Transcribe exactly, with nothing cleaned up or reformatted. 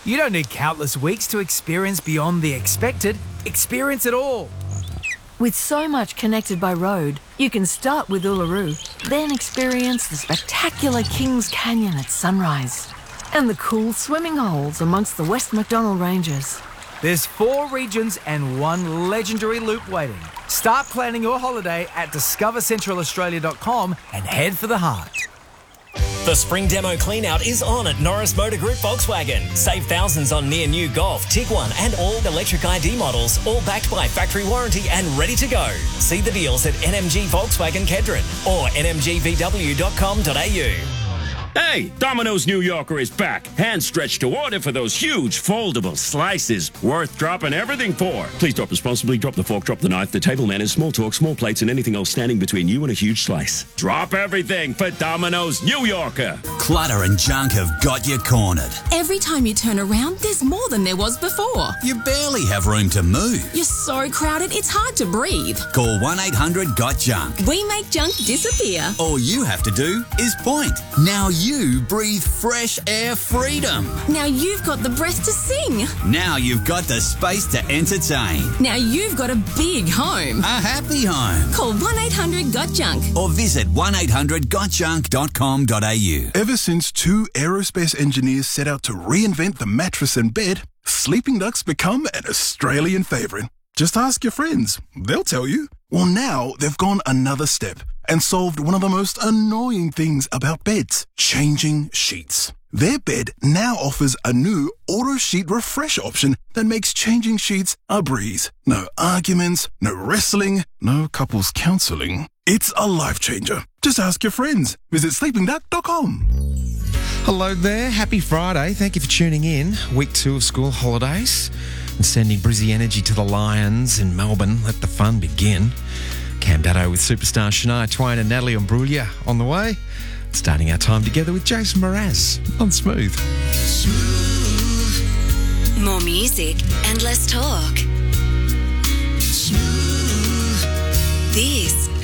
You don't need countless weeks to experience beyond the expected. Experience it all. With so much connected by road, you can start with Uluru, then experience the spectacular Kings Canyon at sunrise and the cool swimming holes amongst the West MacDonnell Ranges. There's four regions and one legendary loop waiting. Start planning your holiday at discover central australia dot com and head for the heart. The spring demo clean-out is on at Norris Motor Group Volkswagen. Save thousands on near-new Golf, Tiguan and all electric I D models, all backed by factory warranty and ready to go. See the deals at N M G Volkswagen Kedron or n m g v w dot com dot a u. Hey, Domino's New Yorker is back. Hand stretched to order for those huge foldable slices. Worth dropping everything for. Please drop responsibly. Drop the fork, drop the knife, the table manners, small talk, small plates, and anything else standing between you and a huge slice. Drop everything for Domino's New Yorker. Clutter and junk have got you cornered. Every time you turn around, there's more than there was before. You barely have room to move. You're so crowded, it's hard to breathe. Call one eight hundred got junk. We make junk disappear. All you have to do is point. Now you breathe fresh air freedom. Now you've got the breath to sing. Now you've got the space to entertain. Now you've got a big home. A happy home. Call one eight hundred got junk. Or visit one eight hundred got junk dot com dot a u. Ever since two aerospace engineers set out to reinvent the mattress and bed, Sleeping Duck's become an Australian favourite. Just ask your friends. They'll tell you. Well, now they've gone another step and solved one of the most annoying things about beds, changing sheets. Their bed now offers a new auto sheet refresh option that makes changing sheets a breeze. No arguments, no wrestling, no couples counselling. It's a life changer. Just ask your friends. Visit sleeping duck dot com. Hello there. Happy Friday. Thank you for tuning in. Week two of school holidays and sending Brizzy energy to the Lions in Melbourne. Let the fun begin. Cam Datto with superstar Shania Twain and Natalie Imbruglia on the way. Starting our time together with Jason Mraz on Smooth. Smooth. More music and less talk. Smooth. This